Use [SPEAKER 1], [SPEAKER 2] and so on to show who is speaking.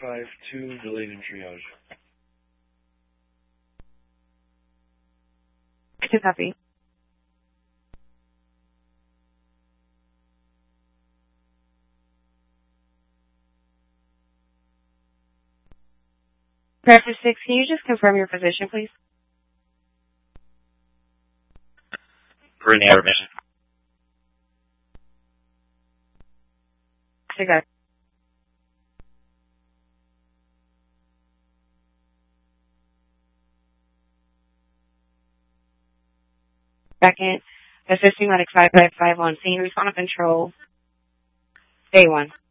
[SPEAKER 1] 552, delayed in triage.
[SPEAKER 2] Two copy. Practice 6, can you just confirm your position, please?
[SPEAKER 3] We're in the air mission.
[SPEAKER 2] Cigar. Second, assisting medic 555 on scene, respond to control. Day 1.